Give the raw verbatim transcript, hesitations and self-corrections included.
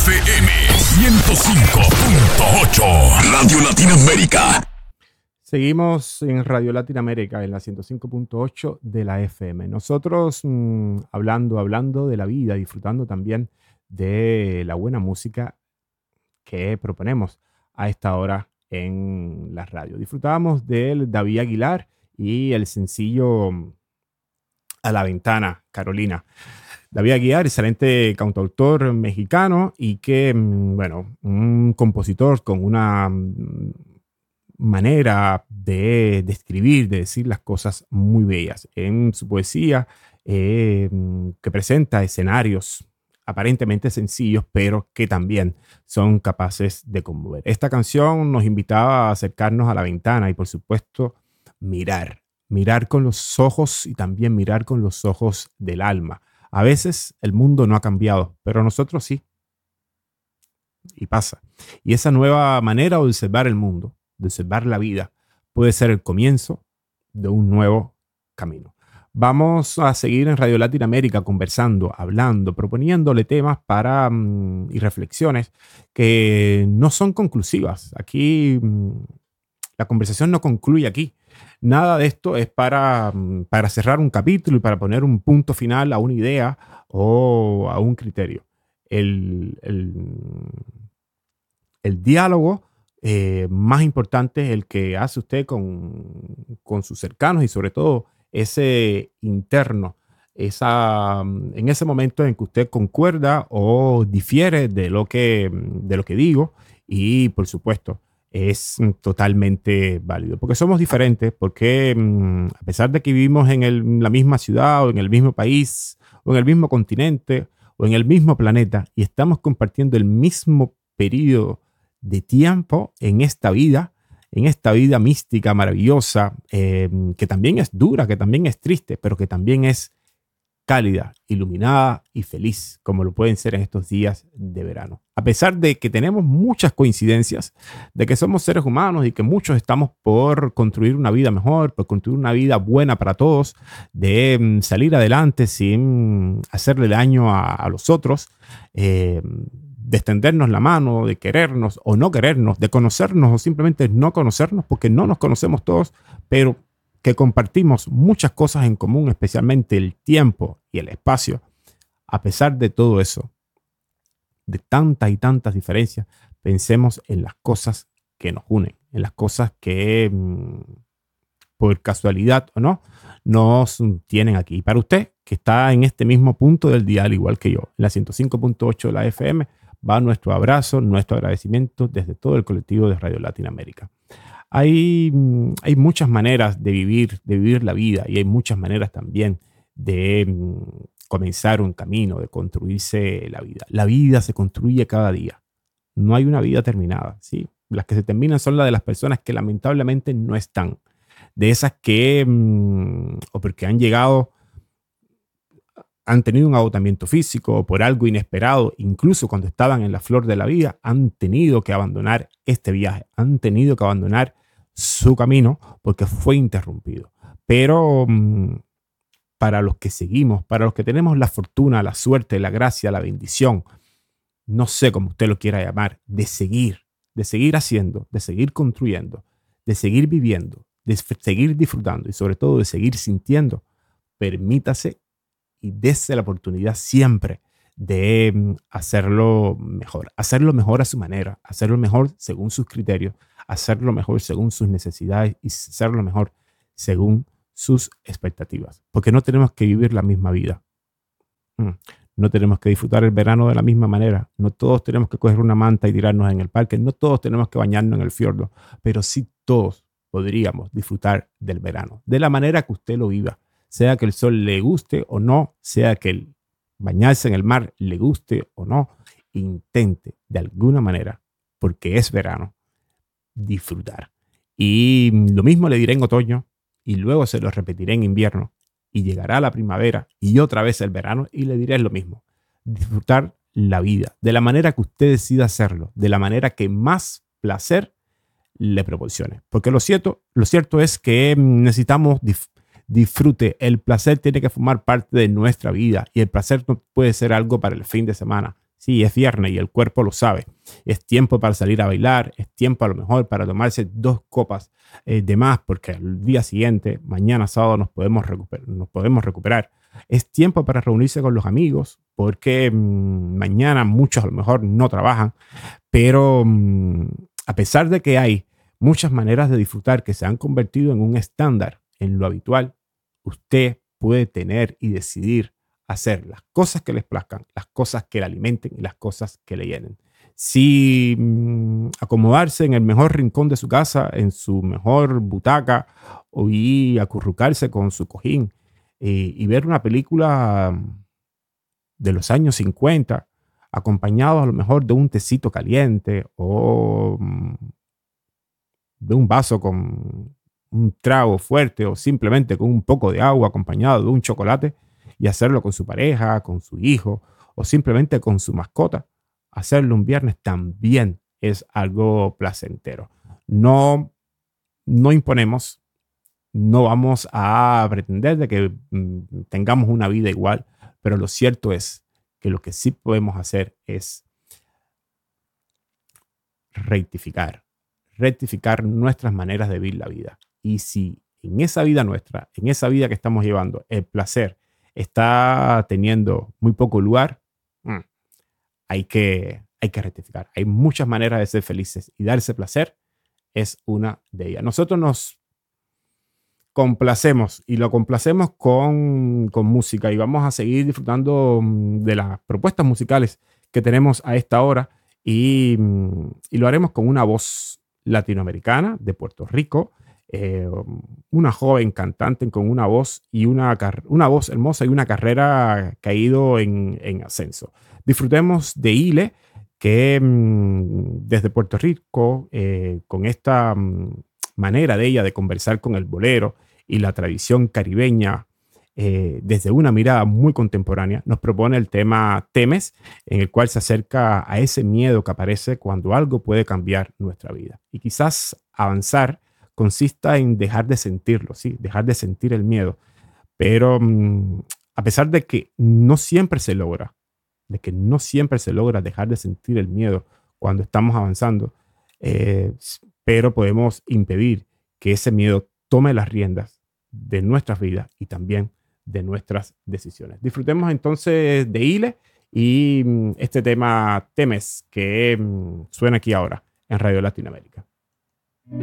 F M ciento cinco punto ocho, Radio Latinoamérica. Seguimos en Radio Latinoamérica en la ciento cinco punto ocho de la F M. Nosotros mmm, hablando, hablando de la vida, disfrutando también de la buena música que proponemos a esta hora en la radio. Disfrutábamos del David Aguilar y el sencillo A la Ventana, Carolina. David Aguilar, excelente cantautor mexicano y que, bueno, un compositor con una manera de, de escribir, de decir las cosas muy bellas. En su poesía, eh, que presenta escenarios aparentemente sencillos, pero que también son capaces de conmover. Esta canción nos invitaba a acercarnos a la ventana y, por supuesto, mirar. Mirar con los ojos y también mirar con los ojos del alma. A veces el mundo no ha cambiado, pero nosotros sí. Y pasa. Y esa nueva manera de observar el mundo, de observar la vida, puede ser el comienzo de un nuevo camino. Vamos a seguir en Radio Latinoamérica conversando, hablando, proponiéndole temas para, um, y reflexiones que no son conclusivas. Aquí um, la conversación no concluye aquí. Nada de esto es para, para cerrar un capítulo y para poner un punto final a una idea o a un criterio. El, el, el diálogo eh, más importante es el que hace usted con, con sus cercanos y sobre todo ese interno, esa, en ese momento en que usted concuerda o difiere de lo que, de lo que digo y por supuesto es totalmente válido, porque somos diferentes, porque mmm, a pesar de que vivimos en, el, en la misma ciudad o en el mismo país o en el mismo continente o en el mismo planeta y estamos compartiendo el mismo periodo de tiempo en esta vida, en esta vida mística, maravillosa, eh, que también es dura, que también es triste, pero que también es cálida, iluminada y feliz, como lo pueden ser en estos días de verano. A pesar de que tenemos muchas coincidencias, de que somos seres humanos y que muchos estamos por construir una vida mejor, por construir una vida buena para todos, de um, salir adelante sin hacerle daño a, a los otros, eh, de extendernos la mano, de querernos o no querernos, de conocernos o simplemente no conocernos, porque no nos conocemos todos, pero que compartimos muchas cosas en común, especialmente el tiempo y el espacio. A pesar de todo eso, de tantas y tantas diferencias, pensemos en las cosas que nos unen, en las cosas que, por casualidad o no, nos tienen aquí. Y para usted, que está en este mismo punto del dial, igual que yo, en la ciento cinco punto ocho de la F M, va nuestro abrazo, nuestro agradecimiento desde todo el colectivo de Radio Latinoamérica. Hay, hay muchas maneras de vivir, de vivir la vida y hay muchas maneras también de um, comenzar un camino, de construirse la vida. La vida se construye cada día. No hay una vida terminada, ¿sí? Las que se terminan son las de las personas que lamentablemente no están. De esas que, um, o porque han llegado, han tenido un agotamiento físico o por algo inesperado, incluso cuando estaban en la flor de la vida, han tenido que abandonar este viaje, han tenido que abandonar su camino porque fue interrumpido. Pero mmm, para los que seguimos, para los que tenemos la fortuna, la suerte, la gracia, la bendición, no sé cómo usted lo quiera llamar, de seguir, de seguir haciendo, de seguir construyendo, de seguir viviendo, de seguir disfrutando y sobre todo de seguir sintiendo, permítase y dése la oportunidad siempre de mm, hacerlo mejor, hacerlo mejor a su manera, hacerlo mejor según sus criterios, hacerlo mejor según sus necesidades y hacerlo mejor según sus expectativas. Porque no tenemos que vivir la misma vida. Mm. No tenemos que disfrutar el verano de la misma manera. No todos tenemos que coger una manta y tirarnos en el parque. No todos tenemos que bañarnos en el fiordo. Pero sí todos podríamos disfrutar del verano de la manera que usted lo viva. Sea que el sol le guste o no, sea que el bañarse en el mar le guste o no, intente de alguna manera, porque es verano, disfrutar. Y lo mismo le diré en otoño y luego se lo repetiré en invierno y llegará la primavera y otra vez el verano y le diré lo mismo. Disfrutar la vida de la manera que usted decida hacerlo, de la manera que más placer le proporcione. Porque lo cierto, lo cierto es que necesitamos dif- disfrute. El placer tiene que formar parte de nuestra vida y el placer no puede ser algo para el fin de semana, Sí, es viernes y el cuerpo lo sabe. Es tiempo para salir a bailar, es tiempo a lo mejor para tomarse dos copas eh, de más, porque al día siguiente, mañana sábado, nos podemos recuperar, nos podemos recuperar. Es tiempo para reunirse con los amigos, porque mmm, mañana muchos a lo mejor no trabajan, pero mmm, a pesar de que hay muchas maneras de disfrutar que se han convertido en un estándar, en lo habitual, usted puede tener y decidir hacer las cosas que les plazcan, las cosas que le alimenten y las cosas que le llenen. Si mmm, acomodarse en el mejor rincón de su casa, en su mejor butaca, o y acurrucarse con su cojín eh, y ver una película de los años cincuenta, acompañado a lo mejor de un tecito caliente o mmm, de un vaso con un trago fuerte o simplemente con un poco de agua acompañado de un chocolate, y hacerlo con su pareja, con su hijo o simplemente con su mascota, hacerlo un viernes también es algo placentero. No, no imponemos, no vamos a pretender de que mm, tengamos una vida igual, pero lo cierto es que lo que sí podemos hacer es rectificar, rectificar nuestras maneras de vivir la vida. Y si en esa vida nuestra, en esa vida que estamos llevando, el placer está teniendo muy poco lugar, mm, hay que, hay que rectificar. Hay muchas maneras de ser felices y darse placer es una de ellas. Nosotros nos complacemos y lo complacemos con, con música, y vamos a seguir disfrutando de las propuestas musicales que tenemos a esta hora, y, y lo haremos con una voz latinoamericana de Puerto Rico. Eh, una joven cantante con una voz y una, una voz hermosa y una carrera que ha ido en, en ascenso. Disfrutemos de Ile, que mmm, desde Puerto Rico, eh, con esta mmm, manera de ella de conversar con el bolero y la tradición caribeña, eh, desde una mirada muy contemporánea, nos propone el tema Temes, en el cual se acerca a ese miedo que aparece cuando algo puede cambiar nuestra vida. Y quizás avanzar consista en dejar de sentirlo, ¿sí? Dejar de sentir el miedo. Pero mmm, a pesar de que no siempre se logra, de que no siempre se logra dejar de sentir el miedo cuando estamos avanzando, eh, pero podemos impedir que ese miedo tome las riendas de nuestras vidas y también de nuestras decisiones. Disfrutemos entonces de Ile y mmm, este tema Temes que mmm, suena aquí ahora en Radio Latinoamérica.